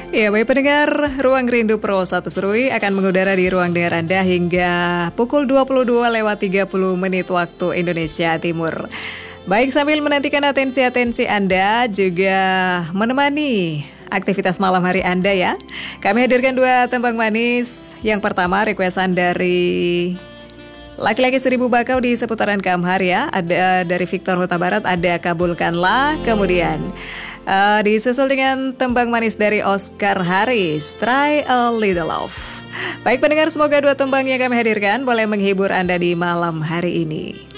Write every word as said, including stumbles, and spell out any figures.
Ya, baik pendengar, Ruang Rindu Pro satu Serui akan mengudara di ruang dengar Anda hingga pukul dua puluh dua lewat tiga puluh menit waktu Indonesia Timur. Baik, sambil menantikan atensi-atensi Anda juga menemani aktivitas malam hari Anda ya. Kami hadirkan dua tembang manis. Yang pertama, requestan dari Laki-Laki Seribu Bakau di seputaran Kamhar ya. Ada dari Victor Huta Barat, ada Kabulkanlah. Kemudian uh, disusul dengan tembang manis dari Oscar Haris, Try a Little Love. Baik pendengar, semoga dua tembang yang kami hadirkan boleh menghibur Anda di malam hari ini.